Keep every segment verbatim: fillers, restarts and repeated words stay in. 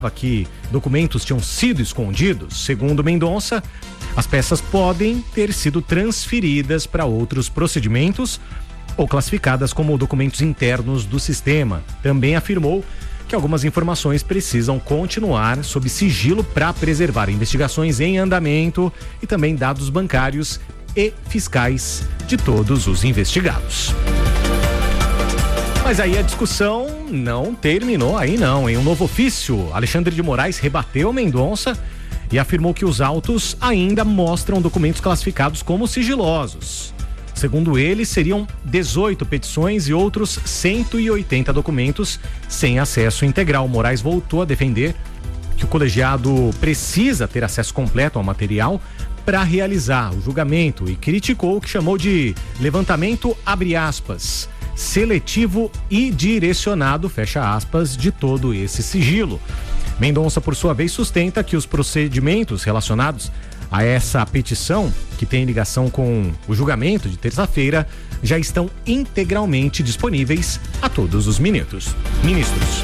que documentos tinham sido escondidos. Segundo Mendonça, as peças podem ter sido transferidas para outros procedimentos ou classificadas como documentos internos do sistema. Também afirmou que algumas informações precisam continuar sob sigilo para preservar investigações em andamento e também dados bancários e fiscais de todos os investigados. Mas aí a discussão não terminou aí não. Em um novo ofício, Alexandre de Moraes rebateu Mendonça e afirmou que os autos ainda mostram documentos classificados como sigilosos. Segundo ele, seriam dezoito petições e outros cento e oitenta documentos sem acesso integral. Moraes voltou a defender que o colegiado precisa ter acesso completo ao material para realizar o julgamento e criticou o que chamou de levantamento, abre aspas, seletivo e direcionado, fecha aspas, de todo esse sigilo. Mendonça, por sua vez, sustenta que os procedimentos relacionados a essa petição, que tem ligação com o julgamento de terça-feira, já estão integralmente disponíveis a todos os ministros. Ministros.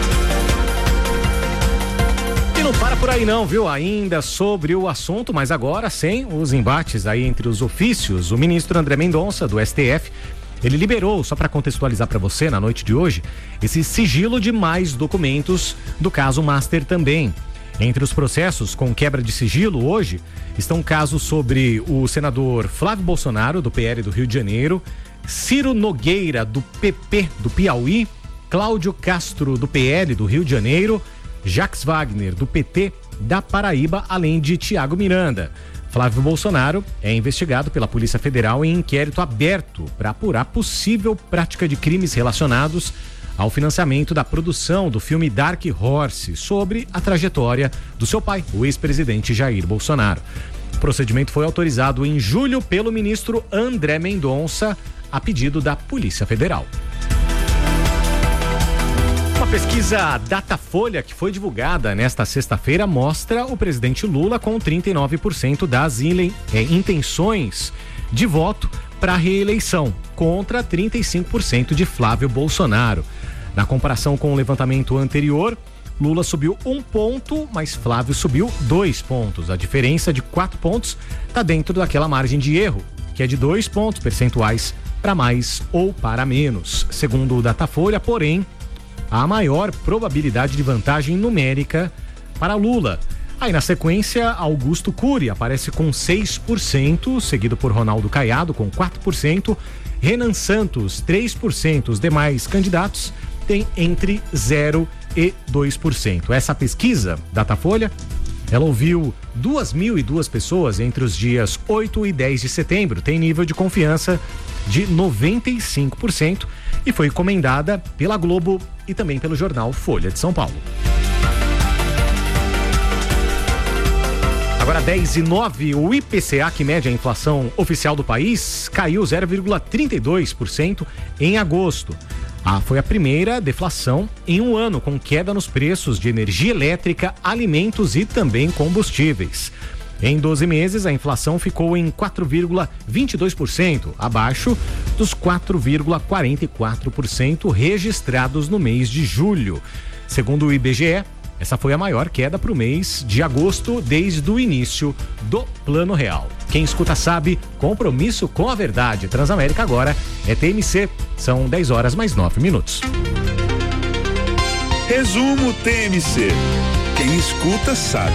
E não para por aí não, viu? Ainda sobre o assunto, mas agora sem os embates aí entre os ofícios, o ministro André Mendonça, do S T F, ele liberou, só para contextualizar para você na noite de hoje, esse sigilo de mais documentos do caso Master também. Entre os processos com quebra de sigilo hoje estão casos sobre o senador Flávio Bolsonaro, do P L do Rio de Janeiro, Ciro Nogueira, do P P do Piauí, Cláudio Castro, do P L do Rio de Janeiro, Jacques Wagner, do P T da Paraíba, além de Tiago Miranda. Flávio Bolsonaro é investigado pela Polícia Federal em inquérito aberto para apurar possível prática de crimes relacionados ao financiamento da produção do filme Dark Horse, sobre a trajetória do seu pai, o ex-presidente Jair Bolsonaro. O procedimento foi autorizado em julho pelo ministro André Mendonça, a pedido da Polícia Federal. Uma pesquisa Datafolha que foi divulgada nesta sexta-feira mostra o presidente Lula com trinta e nove por cento das ile- é, intenções de voto para a reeleição, contra trinta e cinco por cento de Flávio Bolsonaro. Na comparação com o levantamento anterior, Lula subiu um ponto, mas Flávio subiu dois pontos. A diferença de quatro pontos está dentro daquela margem de erro, que é de dois pontos percentuais para mais ou para menos. Segundo o Datafolha, porém, há maior probabilidade de vantagem numérica para Lula. Aí na sequência, Augusto Cury aparece com seis por cento, seguido por Ronaldo Caiado com quatro por cento, Renan Santos três por cento, os demais candidatos têm entre zero e dois por cento. Essa pesquisa, Datafolha, ela ouviu duas mil e duas pessoas entre os dias oito e dez de setembro, tem nível de confiança de noventa e cinco por cento e foi encomendada pela Globo e também pelo jornal Folha de São Paulo. Agora dez e nove, o I P C A, que mede a inflação oficial do país, caiu zero vírgula trinta e dois por cento em agosto. Ah, foi a primeira deflação em um ano, com queda nos preços de energia elétrica, alimentos e também combustíveis. Em doze meses, a inflação ficou em quatro vírgula vinte e dois por cento, abaixo dos quatro vírgula quarenta e quatro por cento registrados no mês de julho. Segundo o I B G E, essa foi a maior queda para o mês de agosto desde o início do Plano Real. Quem escuta sabe, compromisso com a verdade. Transamérica agora é T M C. São dez horas mais nove minutos. Resumo T M C. Quem escuta sabe.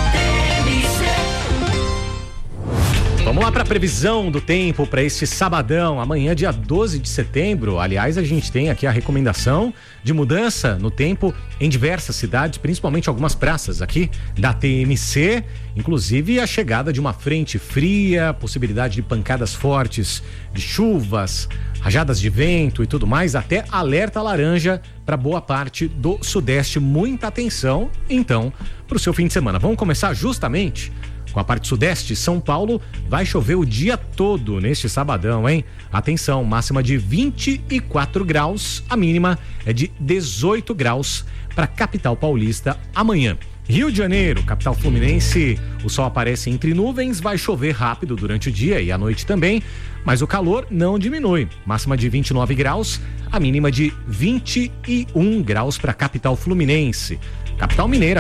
Vamos lá para a previsão do tempo para este sabadão, amanhã, dia doze de setembro. Aliás, a gente tem aqui a recomendação de mudança no tempo em diversas cidades, principalmente algumas praças aqui da T M C, inclusive a chegada de uma frente fria, possibilidade de pancadas fortes de chuvas, rajadas de vento e tudo mais, até alerta laranja para boa parte do sudeste. Muita atenção, então, para o seu fim de semana. Vamos começar justamente com a parte sudeste. São Paulo vai chover o dia todo neste sabadão, hein? Atenção, máxima de vinte e quatro graus, a mínima é de dezoito graus para a capital paulista amanhã. Rio de Janeiro, capital fluminense, o sol aparece entre nuvens, vai chover rápido durante o dia e à noite também, mas o calor não diminui. Máxima de vinte e nove graus, a mínima de vinte e um graus para a capital fluminense. capital mineira.